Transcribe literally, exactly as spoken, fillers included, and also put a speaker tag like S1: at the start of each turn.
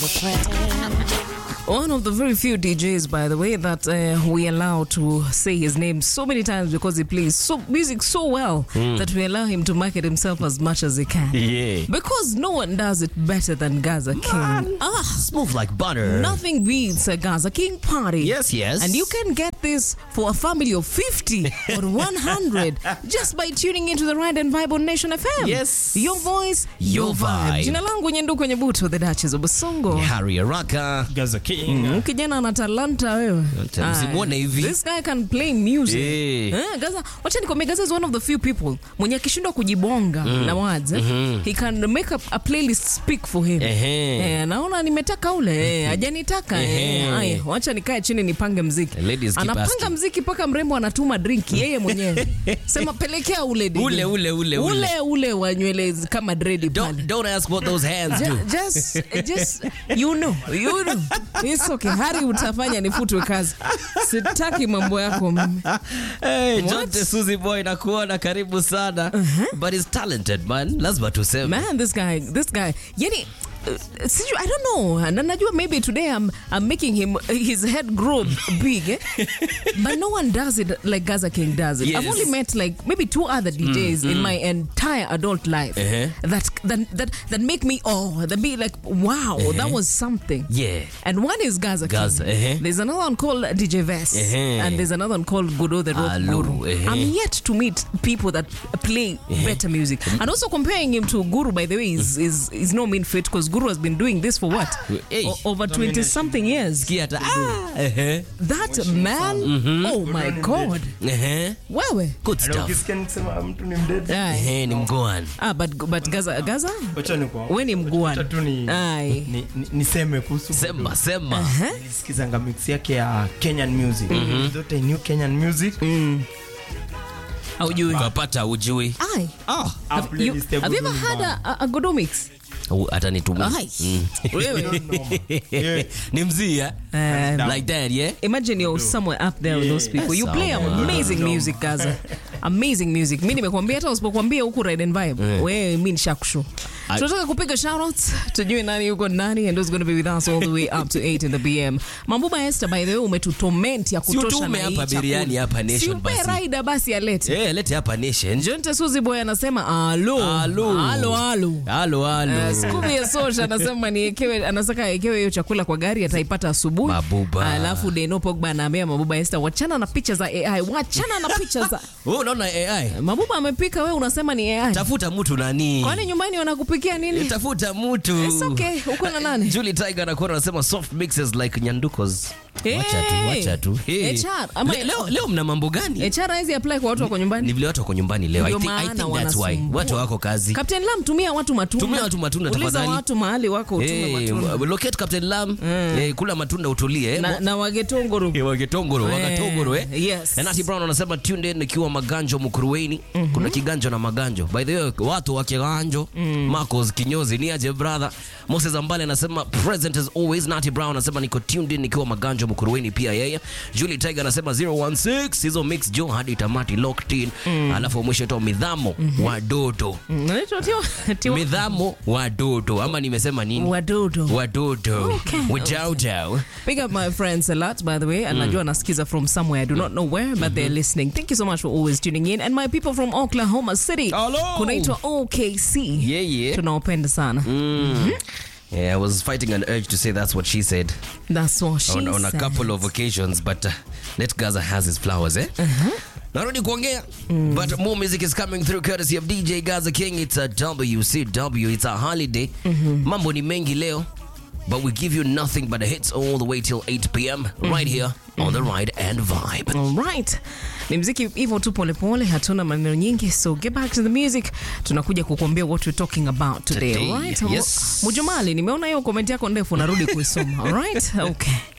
S1: One of the very few D Js, by the way, that uh, we allow to say his name so many times because he plays so music so well mm. that we allow him to market himself as much as he can.
S2: Yeah.
S1: Because no one does it better than Gaza King.
S2: Man.
S1: Ah,
S2: Smooth like butter.
S1: Nothing beats a Gaza King party.
S2: Yes, yes.
S1: And you can get this for a family of fifty or one hundred just by tuning into the Ride and Vibe on Nation F M.
S2: Yes.
S1: Your voice,
S2: your,
S1: your
S2: vibe.
S1: vibe. Jina langu Nyendu kwenye buto, the Duchess of Basongo.
S2: Harry Araka.
S3: Gaza King.
S1: Mm, kijana ana talanta wewe.
S2: Msimuone hivi.
S1: This guy can play music.
S2: Hey.
S1: Eh, Gaza, wacha nikwambie, Gaza is one of the few people mwenye akishindwa kujibonga mm. na words. Eh, mm-hmm. He can make a, a playlist speak for him.
S2: Ehe.
S1: Eh, naona nimetaka ule, eh, hajanitaka. Eh, aya, wacha nikae chini nipange muziki. Anapanga muziki paka mrembo anatuma drink yeye mwenyewe. Sema pelekea ule D J.
S2: Ule ule ule ule.
S1: Ule ule wa nywele kama dread pale.
S2: Don't, don't ask what those hands do.
S1: Just, just, you know, you know. It's okay. Hari utafanya nifutwe kazi. Sitaki mambo yako mimi.
S2: Hey, Jonte Suzy Boy nakuona karibu sana. Uh-huh. But he's talented, man. Lazima tuseme.
S1: Man, this guy, this guy. Yani, uh, I don't know. Na najua maybe today I'm I'm making him his head grow big. Eh? But no one does it like Gaza King does it.
S2: Yes.
S1: I've only met like maybe two other D Js mm, in mm. my entire adult life
S2: uh-huh.
S1: that that that that make me oh, that be like wow, uh-huh. that was something.
S2: Yeah.
S1: And one is Gaza,
S2: Gaza
S1: King.
S2: uh-huh.
S1: There's another one called D J Vess,
S2: uh-huh.
S1: and there's another one called Guru the Road Guru.
S2: Uh-huh.
S1: I'm yet to meet people that play uh-huh. better music. And also comparing him to Guru, by the way, is is is no mean feat because Guru has been doing this for what?
S2: Hey.
S1: O- over twenty something years.
S2: Ah, uh-huh.
S1: That man, mm-hmm. oh my God.
S2: Uh-huh.
S1: Wewe.
S2: Good stuff.
S1: Aye.
S2: Ni mgoan.
S1: Ah, but but Gaza Gaza?
S3: Wacha ni kwa.
S1: Wewe ni mgoan.
S3: Wacha tu ni ni niseme kuhusu.
S2: Sema sema.
S1: Uh-huh.
S3: Nilisikiza mix yake ya Kenyan music. Mm-hmm. Zote new Kenyan music.
S1: Mm. Haujui.
S2: Kapata ujui.
S1: Aye.
S2: Oh.
S1: Have you, have you ever had a, a Godo mix?
S2: Hata nitumia.
S1: Mm. Really?
S3: Yeah.
S2: Ni mzia.
S1: Um,
S2: like that, yeah?
S1: Imagine you're somewhere up there with those people. You play amazing music, Gaza. Amazing music. Mimi nimekwambia hata usipokuambia huku Ride and Vibe. Wewe mimi nishakushu. Tunataka kupiga shoutouts. Tujue nani yuko nani and who's going to be with us all the way up to eight in the P M. Mambuba Esther, by the way, umetutoment ya kutosha na hii.
S2: Siutume hapa biriani hapa Nation basi.
S1: Siupe Raida basi alete.
S2: Eh, lete hapa Nation.
S1: Jonte Suzy Boy anasema alo.
S2: Alo.
S1: Alo alo.
S2: Alo alo.
S1: Scooby ya Sosha anasema niekewe, anasaka ekewe hiyo chakula kwa gari ataipata asubuhi.
S2: Mabuba.
S1: Alafu Deno Pogba anaambia Mabuba Esther wachana na picha za A I. Wachana na picha za.
S2: Wewe unaona A I?
S1: Mabuba amepika, wewe unasema ni A I.
S2: Tafuta mtu nani?
S1: Kwani nyumbani wanakupikia nini?
S2: Tafuta mtu.
S1: It's okay. Uko na nani?
S2: Julie Tiger anakuwa anasema soft mixes like Nyandukos.
S1: Hey.
S2: Wacha tu, wacha tu. Hey.
S1: H R, ama
S2: Le, leo leo mna mambo gani?
S1: H R hizi apply kwa watu wako nyumbani.
S2: Ni vile watu wako nyumbani leo. I think, I think that's why. Watu wako kazi.
S1: Captain Lam, tumia watu matunda.
S2: Tumia watu matunda tafadhali.
S1: Uliza watu mahali wako utume
S2: hey,
S1: matunda.
S2: Locate Captain Lam. Mm. Hey, kula matunda utulie.
S1: Na, na wagetongoro.
S2: Hey, wagetongoro, hey. Wagatongoro eh.
S1: Yes.
S2: And Nati Brown anasema tuned in nikiwa Maganjo Mkuruweni. Mm-hmm. Kuna kiganjo na Maganjo. By the way, watu wa Kiganjo, mm. Marcos Kinyozi ni aje brother. Moses Ambale anasema present as always. Nati Brown anasema niko tuned in nikiwa Maganjo Mkuruweni pia yeye. Julie Tiger anasema zero one six hizo mix jo hadi tamati locked in. Mm. Alafu mwisho to midhamo mm-hmm. wadodo.
S1: Unaitwa mm. tio
S2: midhamo wadodo ama nimesema nini?
S1: Wadodo.
S2: Wadodo. Okay. Wadodo.
S1: Big up my friends a lot, by the way. And mm. najua nasikiza from somewhere. I do not know where, but mm-hmm. they're listening. Thank you so much for always tuning in. And my people from Oklahoma City.
S2: Hello.
S1: Kunaitwa O K C.
S2: Yeah, yeah.
S1: Tunawapenda sana.
S2: Mm. Mm-hmm. Yeah, I was fighting an urge to say that's what she said.
S1: That's what she
S2: on, on
S1: said.
S2: a couple of occasions, but uh, let Gaza has his flowers, eh? Uh-huh. Narudi kuongea, mm. but more music is coming through courtesy of D J Gaza King. It's a W C W, it's a holiday. Mm-hmm. Mambo ni mengi leo, but we give you nothing but the hits all the way till eight p m Mm-hmm. right here mm-hmm. on the Ride and Vibe.
S1: All right. Ni mziki hivyo tu pole pole, hatuna maneno nyingi, so get back to the music. Tunakuja kukuambia what we're talking about today,
S2: today.
S1: All right?
S2: Yes.
S1: Mujumali, nimeona hiyo comment yako ndefu, narudi kuisoma. All right? Okay.